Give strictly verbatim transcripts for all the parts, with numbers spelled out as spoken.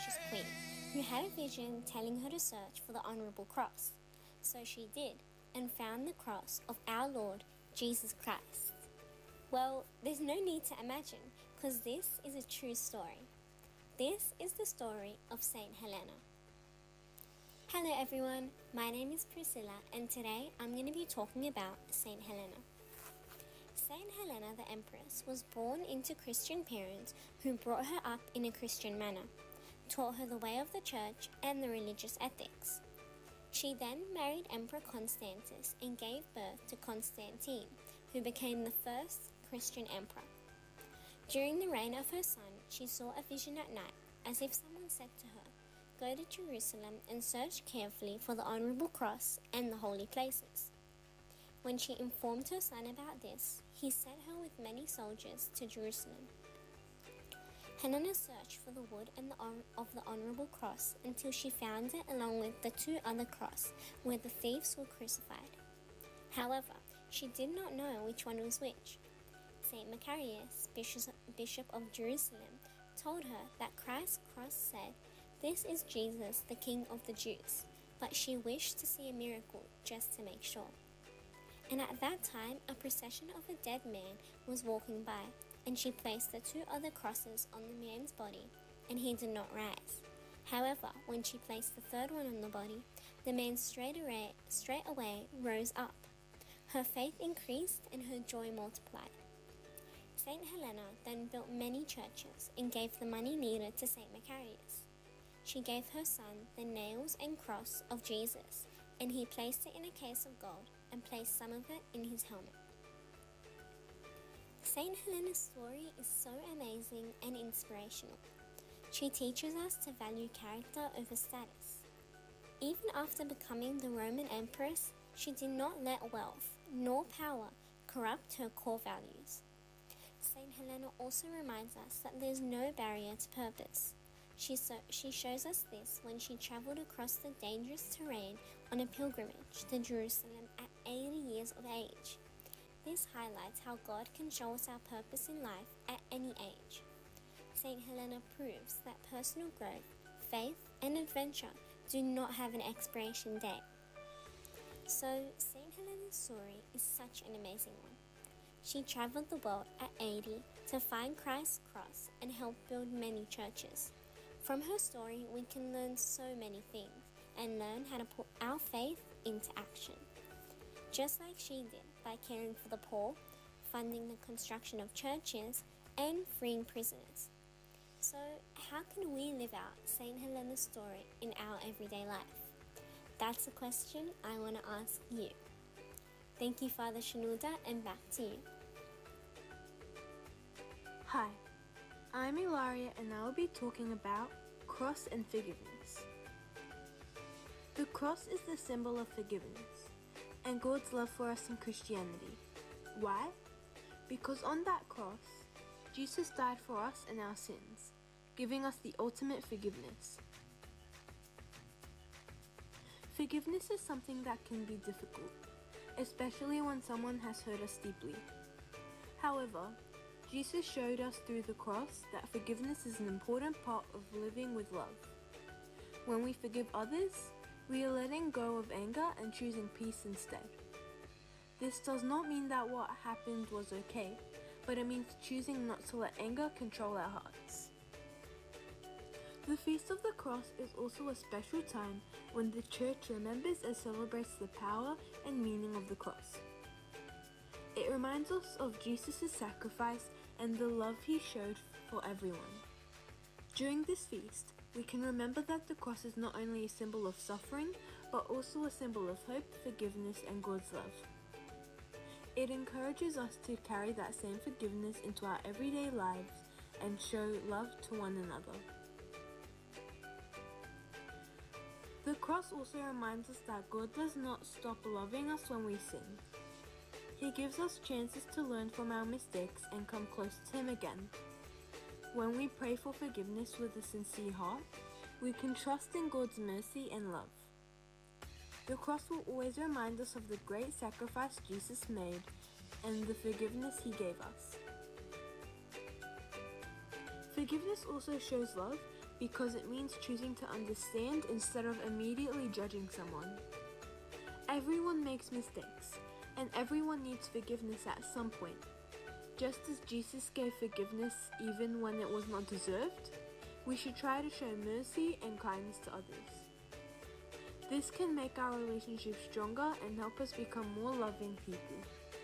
precious queen, who had a vision telling her to search for the honourable cross. So she did, and found the cross of our Lord Jesus Christ. Well, there's no need to imagine, because this is a true story. This is the story of Saint Helena. Hello everyone, my name is Priscilla, and today I'm going to be talking about Saint Helena. Saint Helena the Empress was born into Christian parents who brought her up in a Christian manner, taught her the way of the church and the religious ethics. She then married Emperor Constantius and gave birth to Constantine, who became the first Christian emperor. During the reign of her son, she saw a vision at night, as if someone said to her, "Go to Jerusalem and search carefully for the honourable cross and the holy places." When she informed her son about this, he sent her with many soldiers to Jerusalem. Helena searched for the wood and the hon- of the honourable cross until she found it along with the two other crosses where the thieves were crucified. However, she did not know which one was which. Saint Macarius, Bishop, Bishop of Jerusalem, told her that Christ's cross said, "This is Jesus, the King of the Jews," but she wished to see a miracle just to make sure. And at that time, a procession of a dead man was walking by, and she placed the two other crosses on the man's body, and he did not rise. However, when she placed the third one on the body, the man straight away, straight away rose up. Her faith increased and her joy multiplied. Saint Helena then built many churches and gave the money needed to Saint Macarius. She gave her son the nails and cross of Jesus, and he placed it in a case of gold and placed some of it in his helmet. Saint Helena's story is so amazing and inspirational. She teaches us to value character over status. Even after becoming the Roman Empress, she did not let wealth nor power corrupt her core values. Saint Helena also reminds us that there is no barrier to purpose. She, so, she shows us this when she travelled across the dangerous terrain on a pilgrimage to Jerusalem at eighty years of age. This highlights how God can show us our purpose in life at any age. Saint Helena proves that personal growth, faith, and adventure do not have an expiration date. So, Saint Helena's story is such an amazing one. She travelled the world at eighty to find Christ's cross and help build many churches. From her story, we can learn so many things and learn how to put our faith into action. Just like she did by caring for the poor, funding the construction of churches, and freeing prisoners. So, how can we live out Saint Helena's story in our everyday life? That's a question I want to ask you. Thank you, Father Shenouda, and back to you. Hi, I'm Ilaria, and I will be talking about cross and forgiveness. The cross is the symbol of forgiveness and God's love for us in Christianity. Why? Because on that cross, Jesus died for us and our sins, giving us the ultimate forgiveness. Forgiveness is something that can be difficult, especially when someone has hurt us deeply. However, Jesus showed us through the cross that forgiveness is an important part of living with love. When we forgive others, we are letting go of anger and choosing peace instead. This does not mean that what happened was okay, but it means choosing not to let anger control our hearts. The Feast of the Cross is also a special time when the Church remembers and celebrates the power and meaning of the cross. It reminds us of Jesus' sacrifice and the love he showed for everyone. During this feast, we can remember that the cross is not only a symbol of suffering, but also a symbol of hope, forgiveness, and God's love. It encourages us to carry that same forgiveness into our everyday lives and show love to one another. The cross also reminds us that God does not stop loving us when we sin. He gives us chances to learn from our mistakes and come close to Him again. When we pray for forgiveness with a sincere heart, we can trust in God's mercy and love. The cross will always remind us of the great sacrifice Jesus made and the forgiveness He gave us. Forgiveness also shows love because it means choosing to understand instead of immediately judging someone. Everyone makes mistakes, and everyone needs forgiveness at some point. Just as Jesus gave forgiveness even when it was not deserved, we should try to show mercy and kindness to others. This can make our relationship stronger and help us become more loving people.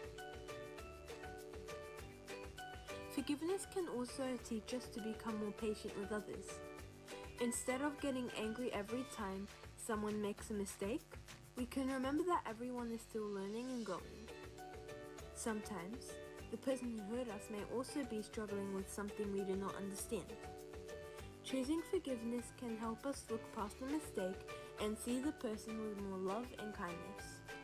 Forgiveness can also teach us to become more patient with others. Instead of getting angry every time someone makes a mistake, we can remember that everyone is still learning and growing. Sometimes, the person who hurt us may also be struggling with something we do not understand. Choosing forgiveness can help us look past the mistake and see the person with more love and kindness.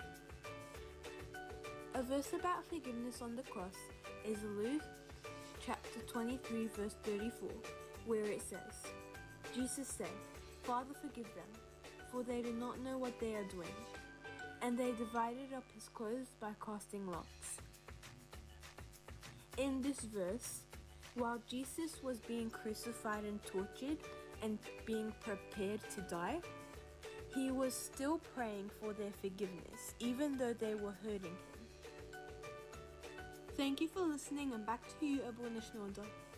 A verse about forgiveness on the cross is Luke chapter twenty-three verse thirty-four, where it says, Jesus said, Father, forgive them, for they do not know what they are doing. And they divided up his clothes by casting lots. In this verse, while Jesus was being crucified and tortured and being prepared to die, he was still praying for their forgiveness, even though they were hurting him. Thank you for listening, and back to you, Abu Nishnoda.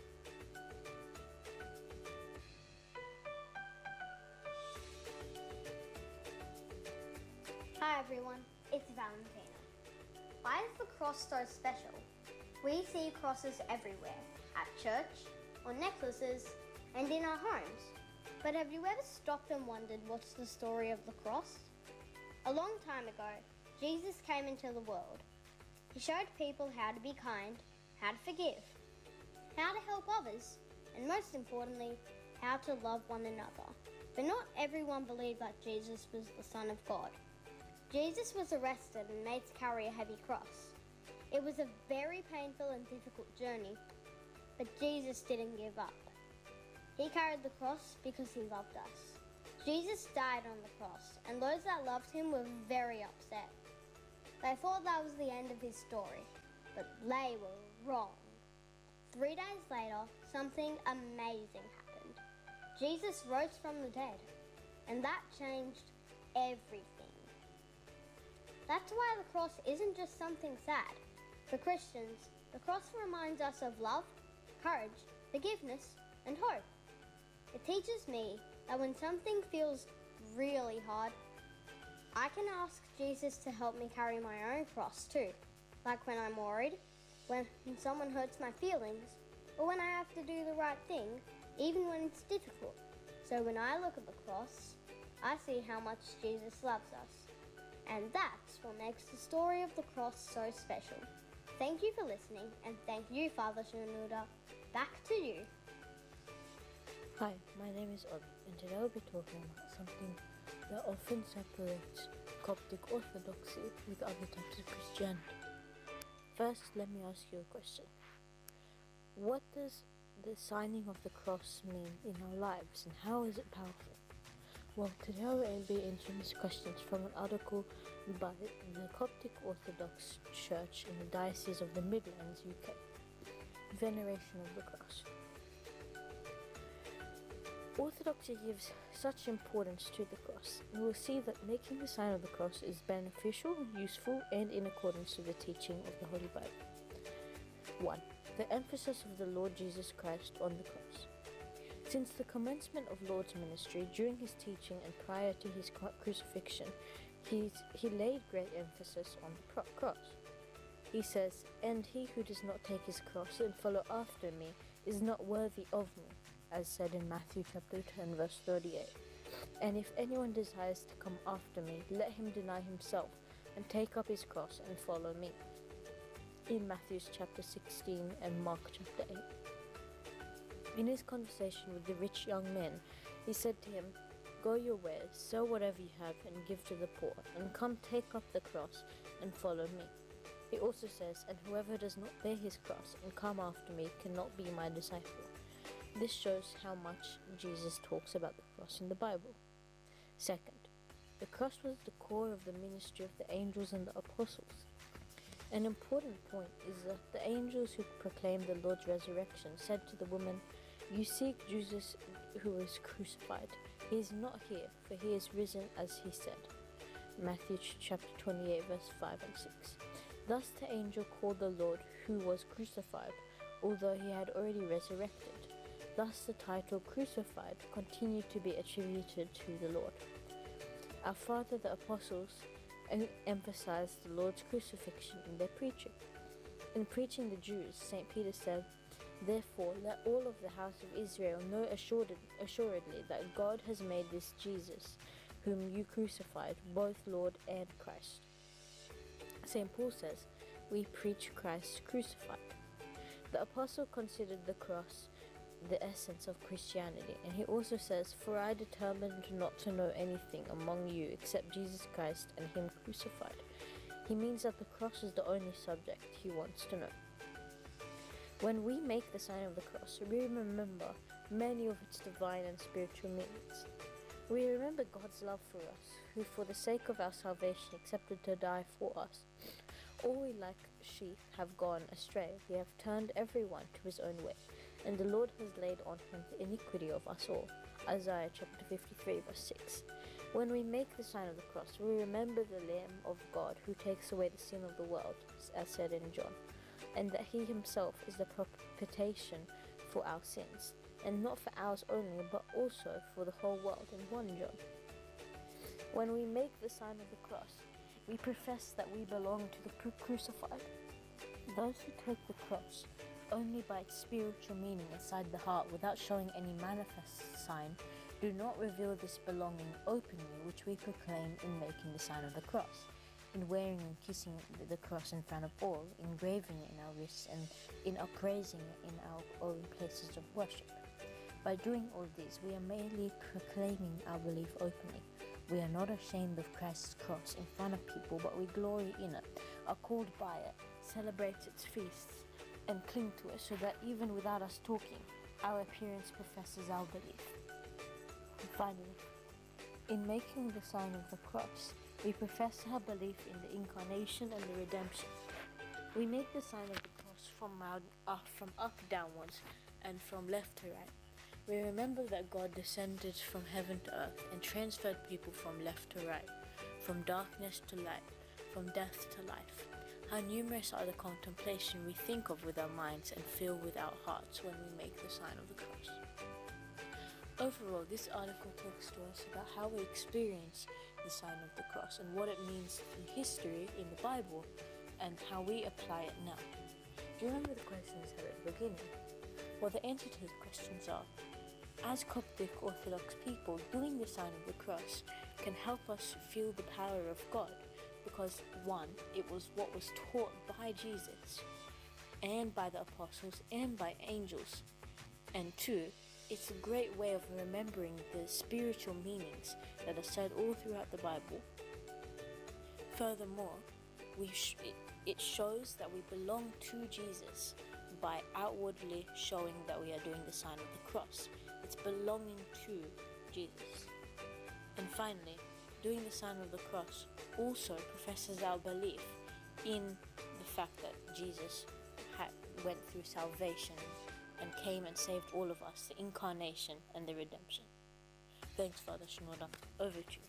Hi everyone, it's Valentina. Why is the cross so special? We see crosses everywhere, at church, on necklaces, and in our homes. But have you ever stopped and wondered what's the story of the cross? A long time ago, Jesus came into the world. He showed people how to be kind, how to forgive, how to help others, and most importantly, how to love one another. But not everyone believed that Jesus was the Son of God. Jesus was arrested and made to carry a heavy cross. It was a very painful and difficult journey, but Jesus didn't give up. He carried the cross because he loved us. Jesus died on the cross, and those that loved him were very upset. They thought that was the end of his story, but they were wrong. Three days later, something amazing happened. Jesus rose from the dead, and that changed everything. That's why the cross isn't just something sad. For Christians, the cross reminds us of love, courage, forgiveness, and hope. It teaches me that when something feels really hard, I can ask Jesus to help me carry my own cross too, like when I'm worried, when someone hurts my feelings, or when I have to do the right thing, even when it's difficult. So when I look at the cross, I see how much Jesus loves us. And that's what makes the story of the cross so special. Thank you for listening, and thank you, Father Shanuda. Back to you. Hi, my name is Ollie, and today I'll be talking about something that often separates Coptic Orthodoxy with other types of Christianity. First, let me ask you a question. What does the signing of the cross mean in our lives, and how is it powerful? Well, today I will be answering these questions from an article by the Coptic Orthodox Church in the Diocese of the Midlands, U K. Veneration of the Cross. Orthodoxy gives such importance to the cross, and we'll see that making the sign of the cross is beneficial, useful, and in accordance with the teaching of the Holy Bible. one. The emphasis of the Lord Jesus Christ on the cross. Since the commencement of Lord's ministry, during his teaching and prior to his crucifixion, he's, he laid great emphasis on the pro- cross. He says, "And he who does not take his cross and follow after me is not worthy of me," as said in Matthew chapter ten, verse thirty-eight. "And if anyone desires to come after me, let him deny himself and take up his cross and follow me," in Matthew chapter sixteen and Mark chapter eight. In his conversation with the rich young man, he said to him, "Go your ways, sell whatever you have and give to the poor, and come take up the cross and follow me." He also says, "And whoever does not bear his cross and come after me cannot be my disciple." This shows how much Jesus talks about the cross in the Bible. Second, the cross was the core of the ministry of the angels and the apostles. An important point is that the angels who proclaimed the Lord's resurrection said to the woman, "You seek Jesus, who was crucified. He is not here, for he is risen as he said. Matthew chapter twenty-eight, verse five and six. Thus the angel called the Lord who was crucified, although he had already resurrected. Thus the title crucified continued to be attributed to the Lord. Our father the apostles em- emphasized the Lord's crucifixion in their preaching. In preaching the Jews, Saint Peter said, "Therefore let all of the house of Israel know assured- assuredly that God has made this Jesus, whom you crucified, both Lord and Christ." Saint Paul says, "We preach Christ crucified." The apostle considered the cross the essence of Christianity, and he also says, "For I determined not to know anything among you except Jesus Christ and him crucified." He means that the cross is the only subject he wants to know. When we make the sign of the cross, we remember many of its divine and spiritual meanings. We remember God's love for us, who for the sake of our salvation accepted to die for us. All we like sheep have gone astray. We have turned everyone to his own way, and the Lord has laid on him the iniquity of us all. Isaiah chapter fifty-three, verse six. When we make the sign of the cross, we remember the Lamb of God who takes away the sin of the world, as said in John, and that he himself is the propitiation for our sins, and not for ours only, but also for the whole world in First John. When we make the sign of the cross, we profess that we belong to the cru- crucified. Those who take the cross only by its spiritual meaning inside the heart without showing any manifest sign do not reveal this belonging openly, which we proclaim in making the sign of the cross, in wearing and kissing the cross in front of all, engraving it in our wrists, and in upraising it in our own places of worship. By doing all these, we are merely proclaiming our belief openly. We are not ashamed of Christ's cross in front of people, but we glory in it, are called by it, celebrate its feasts, and cling to it, so that even without us talking, our appearance professes our belief. And finally, in making the sign of the cross, we profess our belief in the incarnation and the redemption. We make the sign of the cross from, our, uh, from up downwards and from left to right. We remember that God descended from heaven to earth and transferred people from left to right, from darkness to light, from death to life. How numerous are the contemplation we think of with our minds and feel with our hearts when we make the sign of the cross. Overall, this article talks to us about how we experience the sign of the cross and what it means through history in the Bible and how we apply it now. Do you remember the questions at the beginning? Well, the answer to the questions are, as Coptic Orthodox people, doing the sign of the cross can help us feel the power of God because, one, it was what was taught by Jesus and by the apostles and by angels, and two, it's a great way of remembering the spiritual meanings that are said all throughout the Bible. Furthermore, we sh- it, it shows that we belong to Jesus by outwardly showing that we are doing the sign of the cross. It's belonging to Jesus. And finally, doing the sign of the cross also professes our belief in the fact that Jesus had, went through salvation and came and saved all of us, the incarnation and the redemption. Thanks, Father Shinoda. Over to you.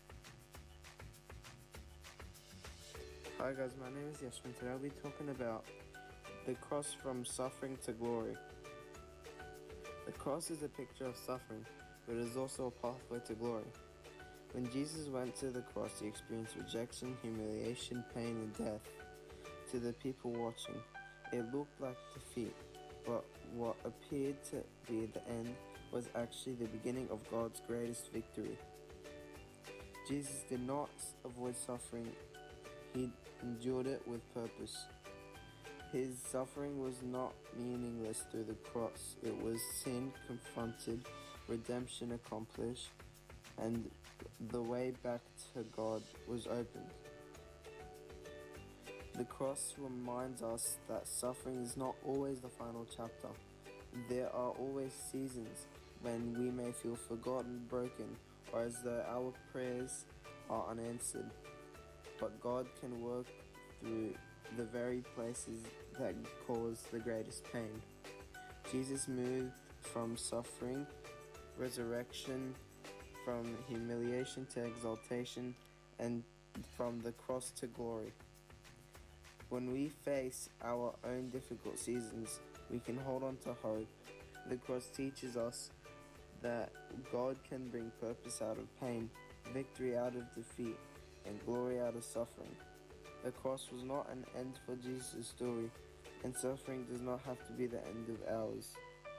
Hi guys, my name is Yashmin. Today I'll be talking about the cross from suffering to glory. The cross is a picture of suffering, but it is also a pathway to glory. When Jesus went to the cross, he experienced rejection, humiliation, pain, and death. To the people watching, it looked like defeat, but what appeared to be the end was actually the beginning of God's greatest victory. Jesus did not avoid suffering, he endured it with purpose. His suffering was not meaningless through the cross. It was sin confronted, redemption accomplished, and the way back to God was opened. The cross reminds us that suffering is not always the final chapter. There are always seasons when we may feel forgotten, broken, or as though our prayers are unanswered. But God can work through the very places that cause the greatest pain. Jesus moved from suffering resurrection, from humiliation to exaltation, and from the cross to glory. When we face our own difficult seasons, we can hold on to hope. The cross teaches us that God can bring purpose out of pain, victory out of defeat, and glory out of suffering. The cross was not an end for Jesus' story, and suffering does not have to be the end of ours.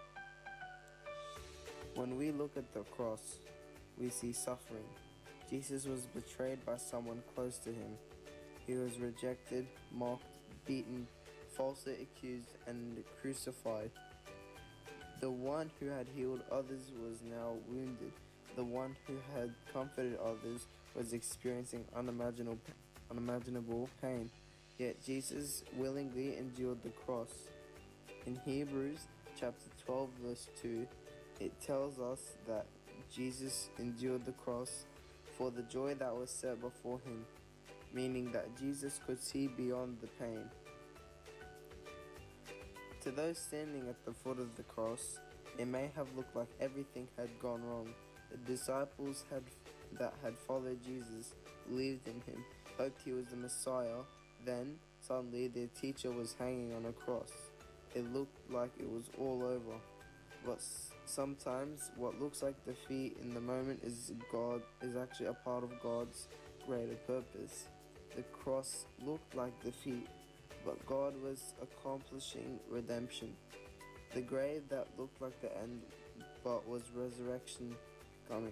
When we look at the cross, we see suffering. Jesus was betrayed by someone close to him. He was rejected, mocked, beaten, falsely accused, and crucified. The one who had healed others was now wounded. The one who had comforted others was experiencing unimaginable, unimaginable pain. Yet Jesus willingly endured the cross. In Hebrews chapter twelve verse two, it tells us that Jesus endured the cross for the joy that was set before him, meaning that Jesus could see beyond the pain. To those standing at the foot of the cross, it may have looked like everything had gone wrong. The disciples had that had followed Jesus, believed in him, hoped he was the Messiah. Then, suddenly, their teacher was hanging on a cross. It looked like it was all over. But sometimes, what looks like defeat in the moment is God is actually a part of God's greater purpose. The cross looked like defeat, but God was accomplishing redemption. The grave that looked like the end, but was resurrection coming.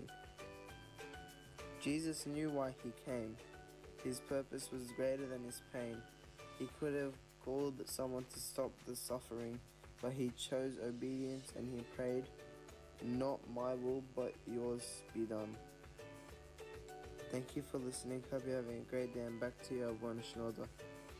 Jesus knew why he came. His purpose was greater than his pain. He could have called someone to stop the suffering, but he chose obedience and he prayed, "Not my will, but yours be done." Thank you for listening. Hope you're having a great day, and back to you, Abwana Shinoda.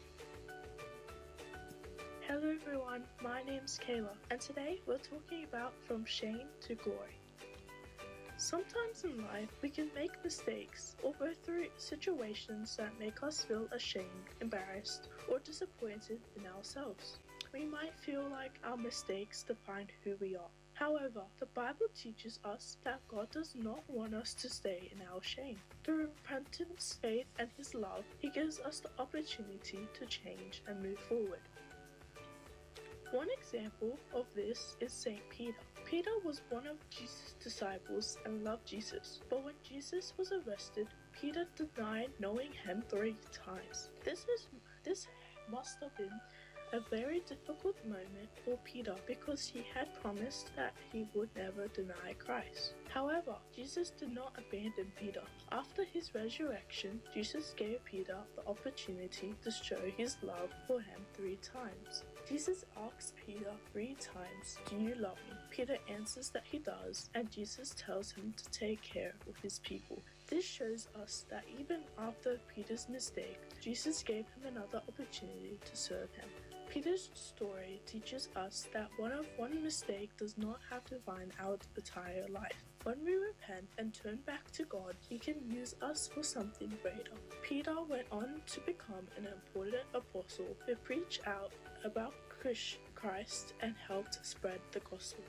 Hello everyone, my name's Kayla, and today we're talking about From Shame to Glory. Sometimes in life we can make mistakes or go through situations that make us feel ashamed, embarrassed, or disappointed in ourselves. We might feel like our mistakes define who we are. However, the Bible teaches us that God does not want us to stay in our shame. Through repentance, faith, and His love, He gives us the opportunity to change and move forward. One example of this is Saint Peter. Peter was one of Jesus' disciples and loved Jesus, but when Jesus was arrested, Peter denied knowing him three times. This is this must have been a very difficult moment for Peter because he had promised that he would never deny Christ. However, Jesus did not abandon Peter. After his resurrection, Jesus gave Peter the opportunity to show his love for him three times. Jesus asks Peter three times, "Do you love me?" Peter answers that he does, and Jesus tells him to take care of his people. This shows us that even after Peter's mistake, Jesus gave him another opportunity to serve him. Peter's story teaches us that one of one mistake does not have to define our entire life. When we repent and turn back to God, He can use us for something greater. Peter went on to become an important apostle who preached out about Christ and helped spread the gospel.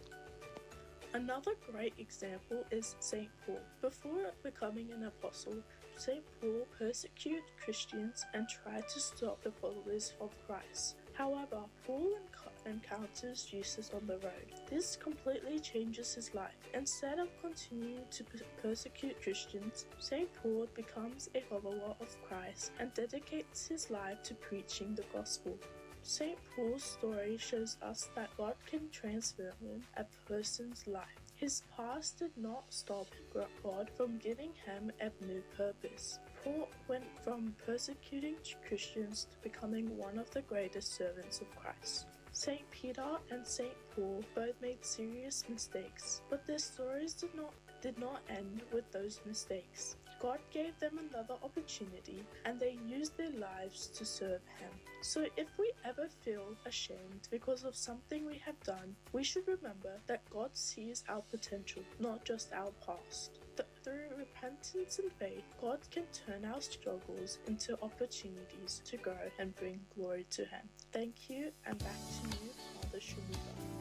Another great example is Saint Paul. Before becoming an apostle, Saint Paul persecuted Christians and tried to stop the followers of Christ. However, Paul enc- encounters Jesus on the road. This completely changes his life. Instead of continuing to p- persecute Christians, Saint Paul becomes a follower of Christ and dedicates his life to preaching the gospel. Saint Paul's story shows us that God can transform a person's life. His past did not stop God from giving him a new purpose. Paul went from persecuting Christians to becoming one of the greatest servants of Christ. Saint Peter and Saint Paul both made serious mistakes, but their stories did not did not end with those mistakes. God gave them another opportunity, and they used their lives to serve Him. So if we ever feel ashamed because of something we have done, we should remember that God sees our potential, not just our past. Th- through repentance and faith, God can turn our struggles into opportunities to grow and bring glory to Him. Thank you, and back to you, Father Shamika.